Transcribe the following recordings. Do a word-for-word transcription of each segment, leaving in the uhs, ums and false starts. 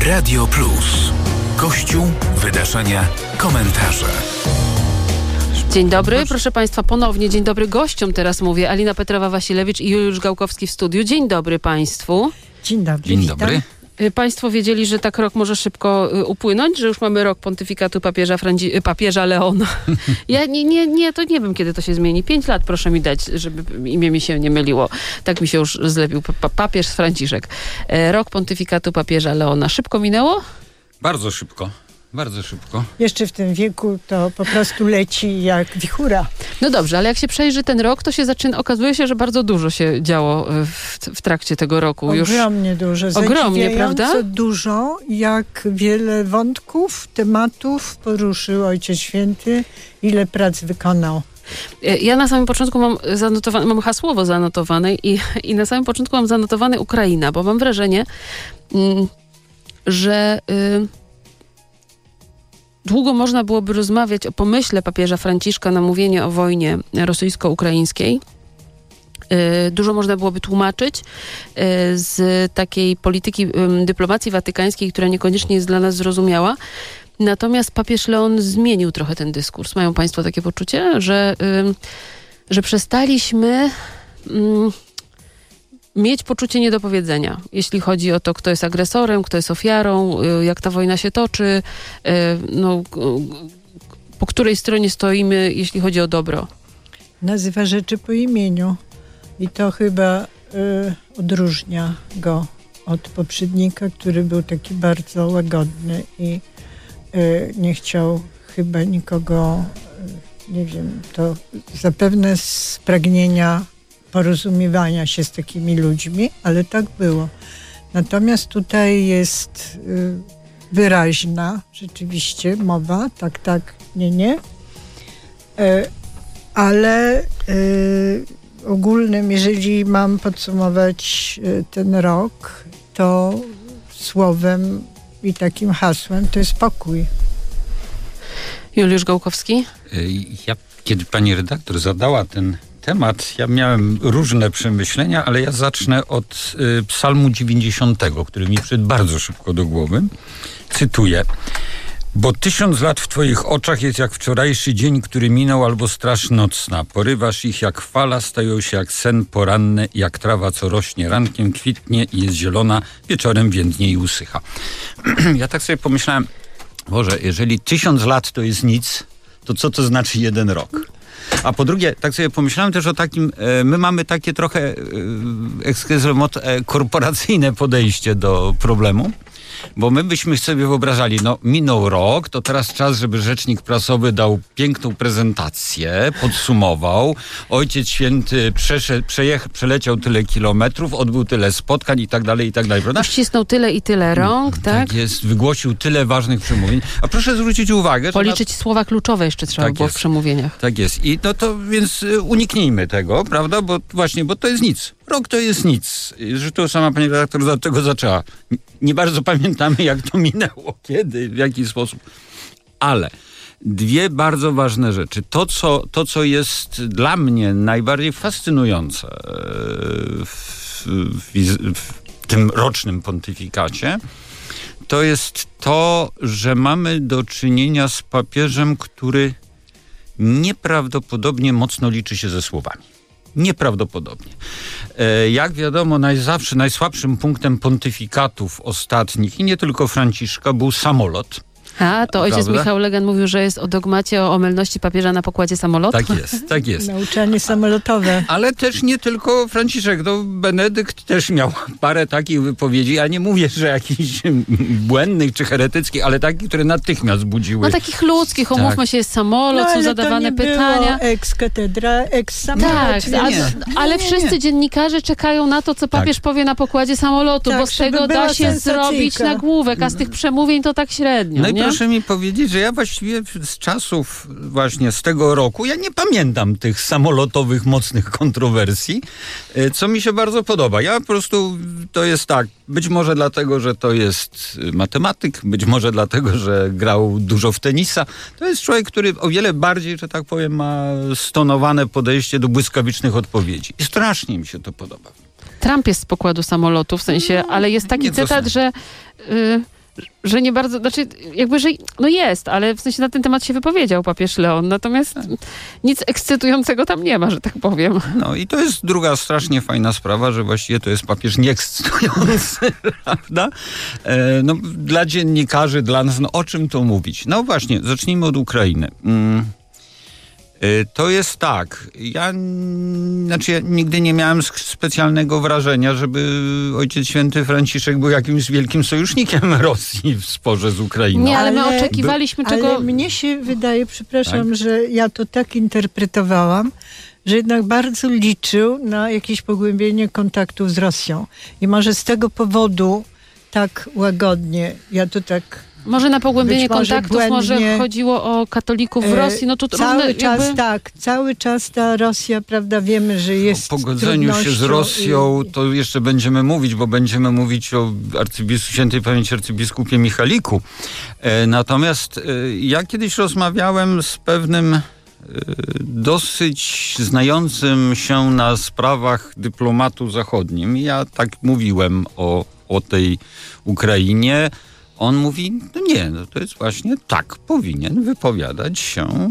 Radio Plus. Kościół, wydarzenia, komentarze. Dzień dobry, proszę Państwa, ponownie dzień dobry gościom teraz mówię. Alina Petrowa-Wasilewicz i Juliusz Gałkowski w studiu. Dzień dobry Państwu. Dzień dobry. Dzień witam. dobry. Państwo wiedzieli, że tak rok może szybko upłynąć, że już mamy rok pontyfikatu papieża, Franci- papieża Leona. Ja nie, nie, nie, to nie wiem, kiedy to się zmieni. Pięć lat proszę mi dać, żeby imię mi się nie myliło. Tak mi się już zlepił pa- papież Franciszek. E, rok pontyfikatu papieża Leona. Szybko minęło? Bardzo szybko. Bardzo szybko. Jeszcze w tym wieku to po prostu leci jak wichura. No dobrze, ale jak się przejrzy ten rok, to się zaczyna, okazuje się, że bardzo dużo się działo w, w trakcie tego roku. Ogromnie Już... dużo. Ogromnie, prawda? dużo, jak wiele wątków, tematów poruszył Ojciec Święty, ile prac wykonał. Ja na samym początku mam zanotowane, mam hasłowo zanotowane i, i na samym początku mam zanotowane Ukraina, bo mam wrażenie, mm, że... Y, Długo można byłoby rozmawiać o pomyśle papieża Franciszka na mówienie o wojnie rosyjsko-ukraińskiej. Dużo można byłoby tłumaczyć z takiej polityki dyplomacji watykańskiej, która niekoniecznie jest dla nas zrozumiała. Natomiast papież Leon zmienił trochę ten dyskurs. Mają Państwo takie poczucie, że, że przestaliśmy mieć poczucie niedopowiedzenia, jeśli chodzi o to, kto jest agresorem, kto jest ofiarą, jak ta wojna się toczy, no, po której stronie stoimy, jeśli chodzi o dobro. Nazywa rzeczy po imieniu i to chyba y, odróżnia go od poprzednika, który był taki bardzo łagodny i y, nie chciał chyba nikogo, y, nie wiem, to zapewne z pragnienia porozumiewania się z takimi ludźmi, ale tak było. Natomiast tutaj jest y, wyraźna rzeczywiście mowa, tak, tak, nie, nie, y, ale y, ogólnym, jeżeli mam podsumować y, ten rok, to słowem i takim hasłem to jest pokój. Juliusz Gałkowski? Ja, kiedy pani redaktor zadała ten temat, ja miałem różne przemyślenia, ale ja zacznę od y, psalmu dziewięćdziesiątego, który mi przyszedł bardzo szybko do głowy. Cytuję. Bo tysiąc lat w twoich oczach jest jak wczorajszy dzień, który minął, albo straż nocna. Porywasz ich jak fala, stają się jak sen poranny, jak trawa, co rośnie rankiem, kwitnie i jest zielona, wieczorem więdnie i usycha. Ja tak sobie pomyślałem, Boże, jeżeli tysiąc lat to jest nic, to co to znaczy jeden rok? A po drugie, tak sobie pomyślałem też o takim, my mamy takie trochę e, korporacyjne podejście do problemu, bo my byśmy sobie wyobrażali, no minął rok, to teraz czas, żeby rzecznik prasowy dał piękną prezentację, podsumował, Ojciec Święty przeszedł, przejech, przeleciał tyle kilometrów, odbył tyle spotkań i tak dalej, i tak dalej, prawda? Uścisnął tyle i tyle rąk, tak? Tak jest, wygłosił tyle ważnych przemówień. A proszę zwrócić uwagę... Policzyć na... słowa kluczowe jeszcze trzeba tak było jest. w przemówieniach. Tak jest. I no to więc uniknijmy tego, prawda? Bo właśnie, bo to jest nic. Rok to jest nic. Zresztą sama pani redaktor od tego zaczęła. Nie bardzo pamiętamy, jak to minęło, kiedy, w jaki sposób. Ale dwie bardzo ważne rzeczy. To, co, to, co jest dla mnie najbardziej fascynujące w, w, w tym rocznym pontyfikacie, to jest to, że mamy do czynienia z papieżem, który nieprawdopodobnie mocno liczy się ze słowami. Nieprawdopodobnie. Jak wiadomo, naj, zawsze najsłabszym punktem pontyfikatów ostatnich, i nie tylko Franciszka, był samolot. A, to ojciec Prawda? Michał Legan mówił, że jest o dogmacie o omylności papieża na pokładzie samolotu. Tak jest, tak jest. Nauczanie samolotowe. Ale też nie tylko Franciszek, no Benedykt też miał parę takich wypowiedzi. Ja nie mówię, że jakichś błędnych czy heretyckich, ale takich, które natychmiast budziły. No takich ludzkich, umówmy tak. się, jest samolot, No, są zadawane to nie pytania. Było ex katedra, ex samolot. Tak, nie, a, nie. ale nie, nie, wszyscy nie. dziennikarze czekają na to, co papież Tak. powie na pokładzie samolotu, Tak, bo z żeby tego była da się sensacyjka. zrobić nagłówek, a z tych przemówień to tak średnio, No i nie? proszę mi powiedzieć, że ja właściwie z czasów właśnie z tego roku, ja nie pamiętam tych samolotowych, mocnych kontrowersji, co mi się bardzo podoba. Ja po prostu, to jest tak, być może dlatego, że to jest matematyk, być może dlatego, że grał dużo w tenisa. To jest człowiek, który o wiele bardziej, że tak powiem, ma stonowane podejście do błyskawicznych odpowiedzi. I strasznie mi się to podoba. Trump jest z pokładu samolotu, w sensie, ale jest taki nie cytat, dosyć. że... Y, że nie bardzo, znaczy jakby, że no jest, ale w sensie na ten temat się wypowiedział papież Leon, natomiast nic ekscytującego tam nie ma, że tak powiem. No i to jest druga strasznie fajna sprawa, że właściwie to jest papież nieekscytujący, prawda? E, no dla dziennikarzy, dla nas, no o czym to mówić? No właśnie, zacznijmy od Ukrainy. Mm. To jest tak, ja, znaczy ja nigdy nie miałem specjalnego wrażenia, żeby Ojciec Święty Franciszek był jakimś wielkim sojusznikiem Rosji w sporze z Ukrainą. Nie, ale my Ale- oczekiwaliśmy Ale tego... mnie się wydaje, przepraszam, Tak? że ja to tak interpretowałam, że jednak bardzo liczył na jakieś pogłębienie kontaktów z Rosją. I może z tego powodu tak łagodnie, ja to tak... Może na pogłębienie Być może kontaktów, błędnie. może chodziło o katolików w e, Rosji, no to cały równe, czas jakby... tak, cały czas ta Rosja, prawda, wiemy, że jest O pogodzeniu się z trudnością Rosją i- to jeszcze będziemy mówić, bo będziemy mówić o arcybisku, świętej pamięci arcybiskupie Michaliku. E, natomiast e, ja kiedyś rozmawiałem z pewnym e, dosyć znającym się na sprawach dyplomatu zachodnim. Ja tak mówiłem o, o tej Ukrainie. On mówi, no nie, no to jest właśnie tak, powinien wypowiadać się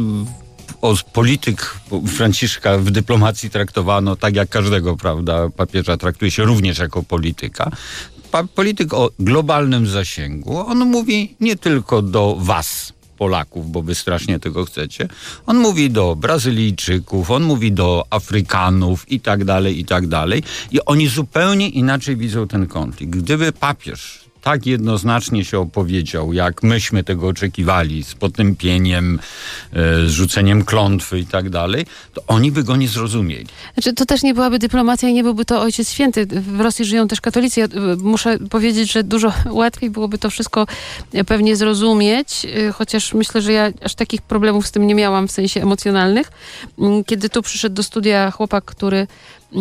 o polityk Franciszka w dyplomacji traktowano tak jak każdego, prawda, papieża traktuje się również jako polityka. Pa, polityk o globalnym zasięgu. On mówi nie tylko do was, Polaków, bo wy strasznie tego chcecie. On mówi do Brazylijczyków, on mówi do Afrykanów i tak dalej, i tak dalej. I oni zupełnie inaczej widzą ten konflikt. Gdyby papież tak jednoznacznie się opowiedział, jak myśmy tego oczekiwali, z potępieniem, e, zrzuceniem klątwy i tak dalej, to oni by go nie zrozumieli. Znaczy, to też nie byłaby dyplomacja i nie byłby to Ojciec Święty. W Rosji żyją też katolicy. Ja y, muszę powiedzieć, że dużo łatwiej byłoby to wszystko y, pewnie zrozumieć, y, chociaż myślę, że ja aż takich problemów z tym nie miałam w sensie emocjonalnych. Y, Kiedy tu przyszedł do studia chłopak, który y,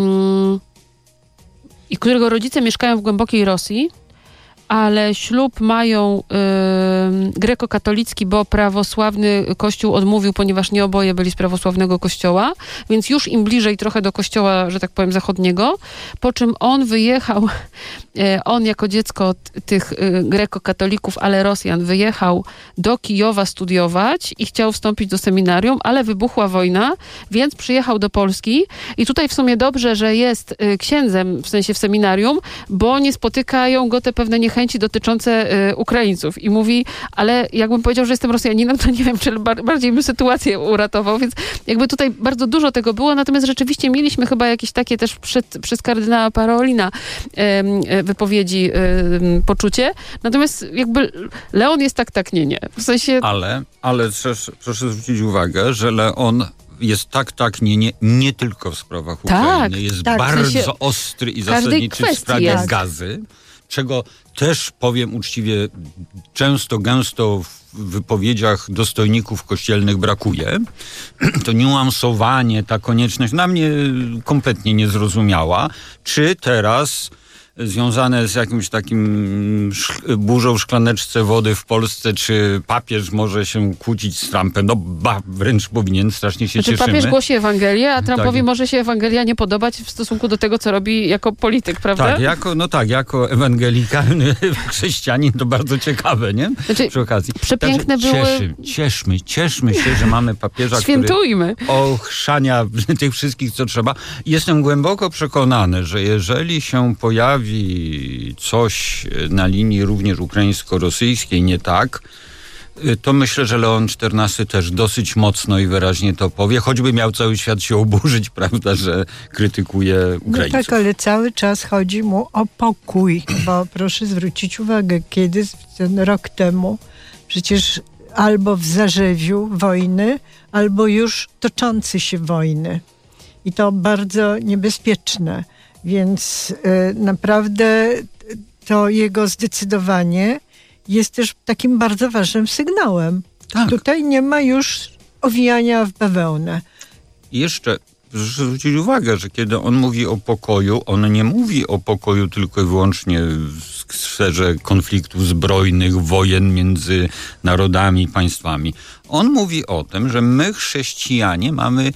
i którego rodzice mieszkają w głębokiej Rosji, ale ślub mają y, grekokatolicki, bo prawosławny kościół odmówił, ponieważ nie oboje byli z prawosławnego kościoła, więc już im bliżej trochę do kościoła, że tak powiem, zachodniego, po czym on wyjechał, y, on jako dziecko t- tych y, grekokatolików, ale Rosjan, wyjechał do Kijowa studiować i chciał wstąpić do seminarium, ale wybuchła wojna, więc przyjechał do Polski i tutaj w sumie dobrze, że jest y, księdzem, w sensie w seminarium, bo nie spotykają go te pewne niechęci dotyczące y, Ukraińców. I mówi, ale jakbym powiedział, że jestem Rosjaninem, to nie wiem, czy bar- bardziej bym sytuację uratował, więc jakby tutaj bardzo dużo tego było, natomiast rzeczywiście mieliśmy chyba jakieś takie też przed, przez kardynała Parolina y, y, wypowiedzi y, poczucie, natomiast jakby Leon jest tak, tak, nie, nie. W sensie... Ale, ale proszę, proszę zwrócić uwagę, że Leon jest tak, tak, nie, nie, nie tylko w sprawach Tak, Ukrainy. Jest tak, w bardzo sensie ostry i każdej zasadniczy w kwestii sprawie jest. gazy, czego też, powiem uczciwie, często, gęsto w wypowiedziach dostojników kościelnych brakuje. To niuansowanie, ta konieczność na mnie kompletnie niezrozumiała. Czy teraz związane z jakimś takim szk- burzą w szklaneczce wody w Polsce, czy papież może się kłócić z Trumpem? No ba, wręcz powinien, strasznie się Znaczy, cieszymy. papież głosi Ewangelię, a Trumpowi Tak. może się Ewangelia nie podobać w stosunku do tego, co robi jako polityk, prawda? Tak, jako, no tak, jako ewangelikalny chrześcijanin to bardzo ciekawe, nie? Znaczy, Przy okazji. przepiękne Także były- Cieszy, cieszmy, cieszmy się, że mamy papieża, który Świętujmy. ochrzania tych wszystkich, co trzeba. Jestem głęboko przekonany, że jeżeli się pojawi coś na linii również ukraińsko-rosyjskiej nie tak, to myślę, że Leon czternasty też dosyć mocno i wyraźnie to powie, choćby miał cały świat się oburzyć, prawda, że krytykuje No Ukraińców. tak, ale cały czas chodzi mu o pokój, bo proszę zwrócić uwagę, kiedy ten rok temu przecież albo w zarzewiu wojny, albo już toczący się wojny. I to bardzo niebezpieczne. Więc y, naprawdę to jego zdecydowanie jest też takim bardzo ważnym sygnałem. Tak. Tutaj nie ma już owijania w bawełnę. I jeszcze proszę zwrócić uwagę, że kiedy on mówi o pokoju, on nie mówi o pokoju tylko i wyłącznie w sferze konfliktów zbrojnych, wojen między narodami, państwami. On mówi o tym, że my chrześcijanie mamy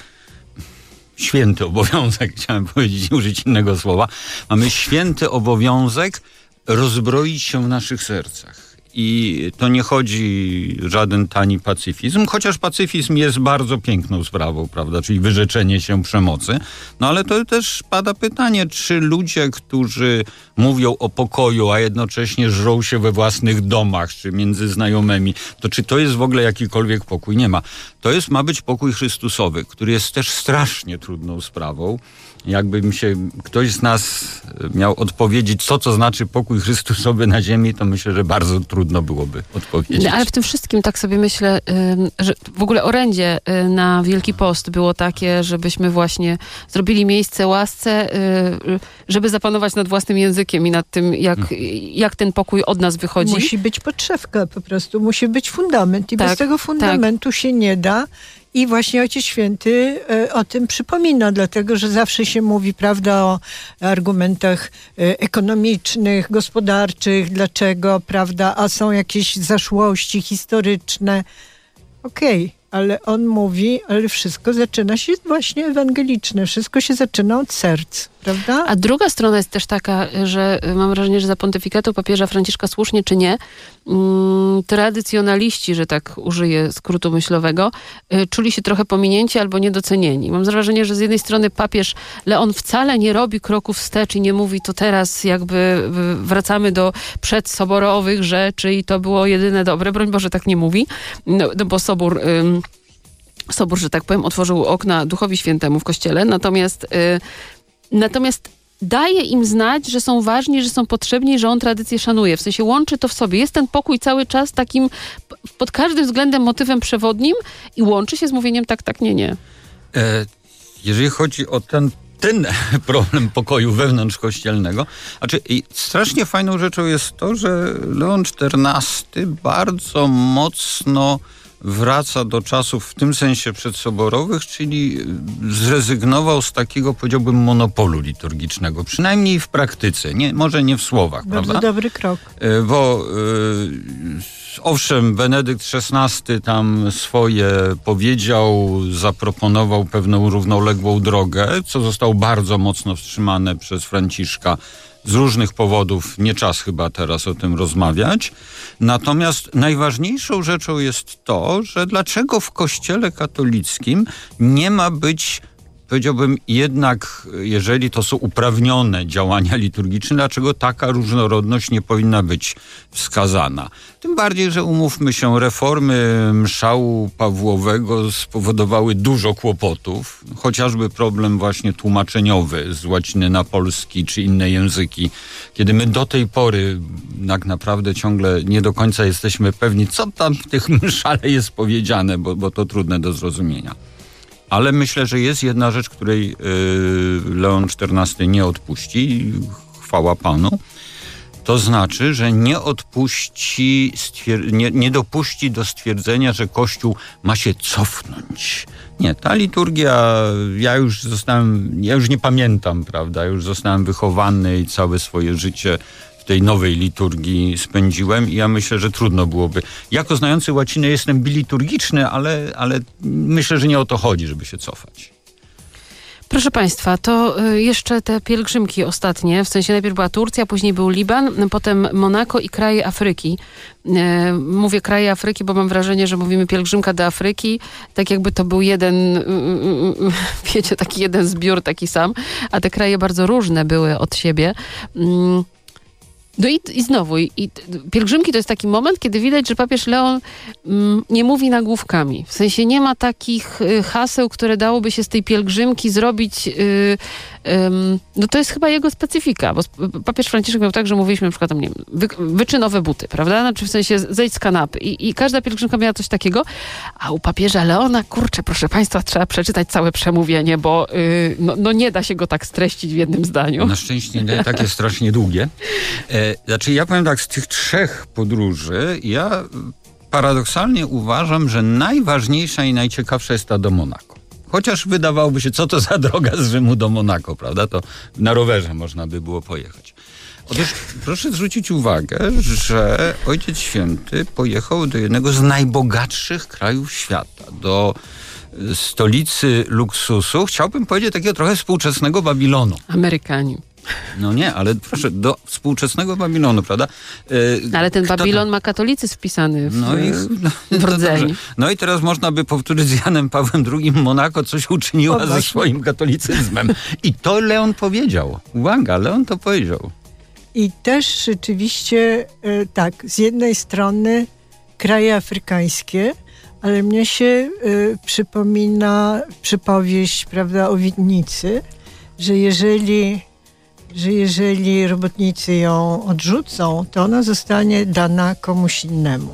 święty obowiązek, chciałem powiedzieć, użyć innego słowa, mamy święty obowiązek rozbroić się w naszych sercach. I to nie chodzi żaden tani pacyfizm, chociaż pacyfizm jest bardzo piękną sprawą, prawda, czyli wyrzeczenie się przemocy. No ale to też pada pytanie, czy ludzie, którzy mówią o pokoju, a jednocześnie żrą się we własnych domach, czy między znajomymi, to czy to jest w ogóle jakikolwiek pokój? Nie ma. To jest, ma być pokój Chrystusowy, który jest też strasznie trudną sprawą. Jakby mi się ktoś z nas miał odpowiedzieć, co to znaczy pokój Chrystusowy na ziemi, to myślę, że bardzo trudno byłoby odpowiedzieć. No, ale w tym wszystkim tak sobie myślę, że w ogóle orędzie na Wielki Post było takie, żebyśmy właśnie zrobili miejsce łasce, żeby zapanować nad własnym językiem i nad tym, jak, jak ten pokój od nas wychodzi. Musi być podszewka po prostu, musi być fundament i tak, bez tego fundamentu tak. się nie da. I właśnie Ojciec Święty o tym przypomina, dlatego że zawsze się mówi, prawda, o argumentach ekonomicznych, gospodarczych, dlaczego, prawda, a są jakieś zaszłości historyczne. Okej, okay, ale on mówi, ale wszystko zaczyna się właśnie ewangeliczne, wszystko się zaczyna od serc, prawda? A druga strona jest też taka, że mam wrażenie, że za pontyfikatu papieża Franciszka, słusznie czy nie, mm, tradycjonaliści, że tak użyję skrótu myślowego, y, czuli się trochę pominięci albo niedocenieni. Mam wrażenie, że z jednej strony papież Leon wcale nie robi kroków wstecz i nie mówi, to teraz jakby wracamy do przedsoborowych rzeczy i to było jedyne dobre. Broń Boże, tak nie mówi, no, no bo sobór... Y, Sobór, że tak powiem, otworzył okna Duchowi Świętemu w Kościele, natomiast, yy, natomiast daje im znać, że są ważni, że są potrzebni, że on tradycję szanuje. W sensie łączy to w sobie. Jest ten pokój cały czas takim pod każdym względem motywem przewodnim i łączy się z mówieniem tak, tak, nie, nie. E, jeżeli chodzi o ten ten problem pokoju wewnątrzkościelnego. Znaczy, i strasznie fajną rzeczą jest to, że Leon czternasty bardzo mocno wraca do czasów w tym sensie przedsoborowych, czyli zrezygnował z takiego, powiedziałbym, monopolu liturgicznego. Przynajmniej w praktyce, nie, może nie w słowach, bardzo prawda? dobry krok. Bo yy, owszem, Benedykt szesnasty tam swoje powiedział, zaproponował pewną równoległą drogę, co zostało bardzo mocno wstrzymane przez Franciszka. Z różnych powodów, nie czas chyba teraz o tym rozmawiać. Natomiast najważniejszą rzeczą jest to, że dlaczego w Kościele katolickim nie ma być, powiedziałbym, jednak, jeżeli to są uprawnione działania liturgiczne, dlaczego taka różnorodność nie powinna być wskazana? Tym bardziej, że umówmy się, reformy mszału Pawłowego spowodowały dużo kłopotów, chociażby problem właśnie tłumaczeniowy z łaciny na polski czy inne języki, kiedy my do tej pory tak naprawdę ciągle nie do końca jesteśmy pewni, co tam w tych mszale jest powiedziane, bo, bo to trudne do zrozumienia. Ale myślę, że jest jedna rzecz, której yy, Leon czternasty nie odpuści, chwała Panu. To znaczy, że nie odpuści, stwier- nie, nie dopuści do stwierdzenia, że Kościół ma się cofnąć. Nie, ta liturgia, ja już zostałem, ja już nie pamiętam, prawda, już zostałem wychowany i całe swoje życie w tej nowej liturgii spędziłem i ja myślę, że trudno byłoby. Jako znający łacinę jestem biliturgiczny, ale, ale myślę, że nie o to chodzi, żeby się cofać. Proszę Państwa, to jeszcze te pielgrzymki ostatnie, w sensie najpierw była Turcja, później był Liban, potem Monako i kraje Afryki. Mówię kraje Afryki, bo mam wrażenie, że mówimy pielgrzymka do Afryki, tak jakby to był jeden, wiecie, taki jeden zbiór, taki sam, a te kraje bardzo różne były od siebie. No i, i znowu, i, i pielgrzymki to jest taki moment, kiedy widać, że papież Leon mm, nie mówi nagłówkami. W sensie nie ma takich y, haseł, które dałoby się z tej pielgrzymki zrobić. Y, y, no to jest chyba jego specyfika, bo papież Franciszek miał tak, że mówiliśmy na przykład tam, nie wiem, wy, wyczynowe buty, prawda? Znaczy w sensie zejdź z kanapy. I, i każda pielgrzymka miała coś takiego. A u papieża Leona, kurczę, proszę Państwa, trzeba przeczytać całe przemówienie, bo y, no, no nie da się go tak streścić w jednym zdaniu. Na szczęście nie, takie strasznie długie. E, Znaczy, ja powiem tak, z tych trzech podróży, ja paradoksalnie uważam, że najważniejsza i najciekawsza jest ta do Monako. Chociaż wydawałoby się, co to za droga z Rzymu do Monako, prawda? To na rowerze można by było pojechać. Otóż proszę zwrócić uwagę, że Ojciec Święty pojechał do jednego z najbogatszych krajów świata, do stolicy luksusu, chciałbym powiedzieć takiego trochę współczesnego Babilonu. Amerykanie. No nie, ale proszę, do współczesnego Babilonu, prawda? No, ale ten Kto Babilon tam? ma katolicyzm wpisany w, No i, no, w rdzeniu. no, no i teraz można by powtórzyć z Janem Pawłem drugim, Monako coś uczyniła O, ze swoim katolicyzmem. I to Leon powiedział. Uwaga, Leon to powiedział. I też rzeczywiście e, tak, z jednej strony kraje afrykańskie, ale mnie się e, przypomina przypowieść, prawda, o winnicy, że jeżeli, że jeżeli robotnicy ją odrzucą, to ona zostanie dana komuś innemu.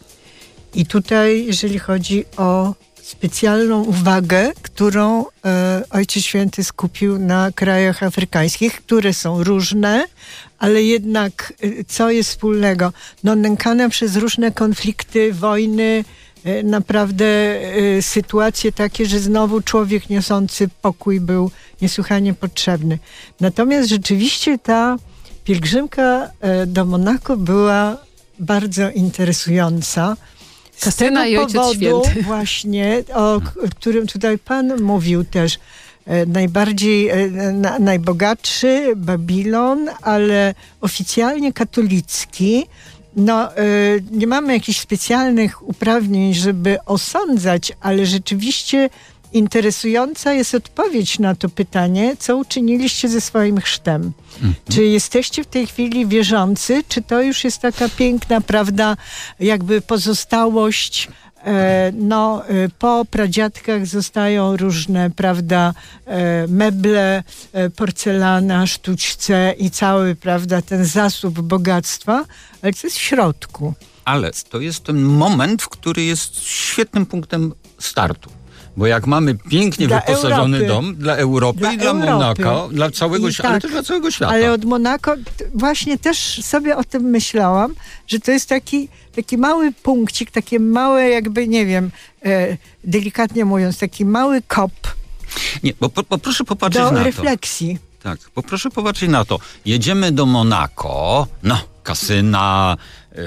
I tutaj, jeżeli chodzi o specjalną uwagę, którą e, Ojciec Święty skupił na krajach afrykańskich, które są różne, ale jednak e, co jest wspólnego? No, nękane przez różne konflikty, wojny, e, naprawdę e, sytuacje takie, że znowu człowiek niosący pokój był niesłychanie potrzebny. Natomiast rzeczywiście ta pielgrzymka e, do Monako była bardzo interesująca. Z Kasyna tego i Ojciec powodu Święty. właśnie, o k- którym tutaj pan mówił też, e, najbardziej, e, na, najbogatszy Babilon, ale oficjalnie katolicki. No, e, nie mamy jakichś specjalnych uprawnień, żeby osądzać, ale rzeczywiście interesująca jest odpowiedź na to pytanie, co uczyniliście ze swoim chrztem. Mhm. Czy jesteście w tej chwili wierzący, czy to już jest taka piękna, prawda, jakby pozostałość, e, no, e, po pradziadkach zostają różne, prawda, e, meble, e, porcelana, sztućce i cały, prawda, ten zasób bogactwa, ale co jest w środku? Ale to jest ten moment, który jest świetnym punktem startu. Bo jak mamy pięknie Dla wyposażony Europy. dom dla Europy Dla i dla Europy. Monako, dla całego I świata, tak, ale też dla całego świata. Ale od Monako t- właśnie też sobie o tym myślałam, że to jest taki, taki mały punkcik, takie małe jakby, nie wiem, e, delikatnie mówiąc, taki mały kop Nie, bo, bo, bo proszę popatrzeć do na refleksji. to. Tak, bo proszę popatrzeć na to. Jedziemy do Monako, no, kasyna, yy,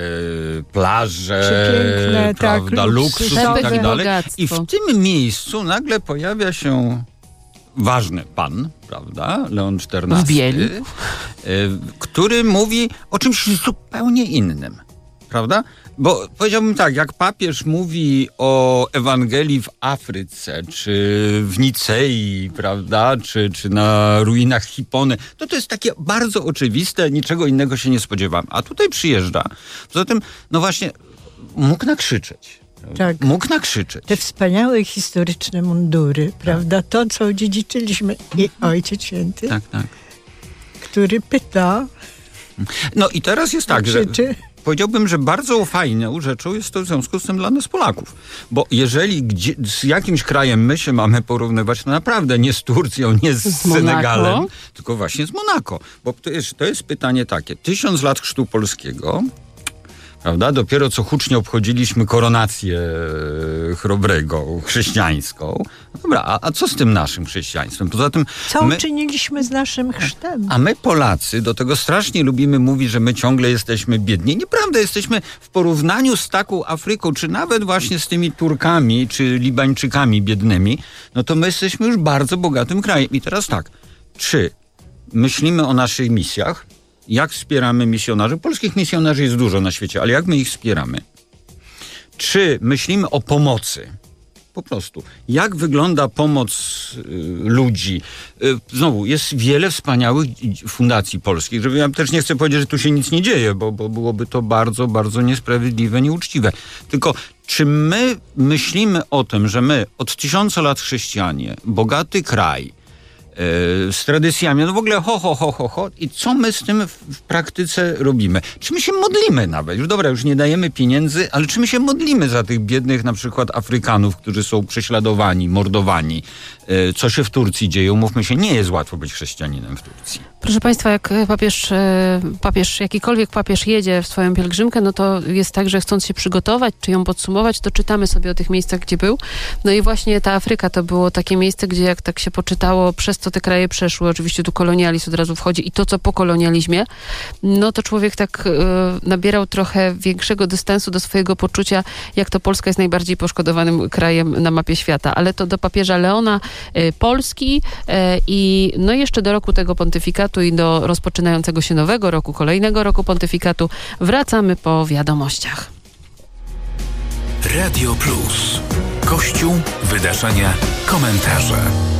plaże, Przepiękne, prawda, tak, luksus i luksusowe tak dalej. bogactwo. I w tym miejscu nagle pojawia się ważny pan, prawda, Leon czternasty, W bieli. yy, który mówi o czymś zupełnie innym. Prawda? Bo powiedziałbym tak, jak papież mówi o Ewangelii w Afryce, czy w Nicei, prawda, czy, czy na ruinach Hipony, to to jest takie bardzo oczywiste, niczego innego się nie spodziewam. A tutaj przyjeżdża. Poza tym, no właśnie, mógł nakrzyczeć. Tak. Mógł nakrzyczeć. Te wspaniałe historyczne mundury, prawda? To, co odziedziczyliśmy. I Ojciec Święty, Tak, tak. który pyta, No i teraz jest tak, że... krzyczy. Powiedziałbym, że bardzo fajną rzeczą jest to w związku z tym dla nas Polaków. Bo jeżeli gdzie, z jakimś krajem my się mamy porównywać, to naprawdę nie z Turcją, nie z, Z Senegalem, Monako? tylko właśnie z Monako. Bo to jest, to jest pytanie takie. Tysiąc lat chrztu polskiego, prawda? Dopiero co hucznie obchodziliśmy koronację Chrobrego, chrześcijańską. No dobra, a, a co z tym naszym chrześcijaństwem? Poza tym Co my... uczyniliśmy z naszym chrztem? A my Polacy do tego strasznie lubimy mówić, że my ciągle jesteśmy biedni. Nieprawda, jesteśmy w porównaniu z taką Afryką, czy nawet właśnie z tymi Turkami, czy Libańczykami biednymi, no to my jesteśmy już bardzo bogatym krajem. I teraz tak, czy myślimy o naszych misjach? Jak wspieramy misjonarzy? Polskich misjonarzy jest dużo na świecie, ale jak my ich wspieramy? Czy myślimy o pomocy? Po prostu. Jak wygląda pomoc y, ludzi? Y, znowu, jest wiele wspaniałych fundacji polskich, żeby ja też nie chcę powiedzieć, że tu się nic nie dzieje, bo, bo byłoby to bardzo, bardzo niesprawiedliwe, nieuczciwe. Tylko czy my myślimy o tym, że my od tysiąca lat chrześcijanie, bogaty kraj, z tradycjami, no w ogóle ho, ho, ho, ho, ho. I co my z tym w, w praktyce robimy? Czy my się modlimy nawet? Już dobra, już nie dajemy pieniędzy, ale czy my się modlimy za tych biednych na przykład Afrykanów, którzy są prześladowani, mordowani? Co się w Turcji dzieje? Umówmy się, nie jest łatwo być chrześcijaninem w Turcji. Proszę Państwa, jak papież, papież, jakikolwiek papież jedzie w swoją pielgrzymkę, no to jest tak, że chcąc się przygotować, czy ją podsumować, to czytamy sobie o tych miejscach, gdzie był. No i właśnie ta Afryka to było takie miejsce, gdzie jak tak się poczytało, przez to co te kraje przeszły, oczywiście tu kolonializm od razu wchodzi i to, co po kolonializmie, no to człowiek tak y, nabierał trochę większego dystansu do swojego poczucia, jak to Polska jest najbardziej poszkodowanym krajem na mapie świata. Ale to do papieża Leona y, Polski y, i no jeszcze do roku tego pontyfikatu i do rozpoczynającego się nowego roku, kolejnego roku pontyfikatu wracamy po wiadomościach. Radio Plus. Kościół, wydarzenia, komentarze.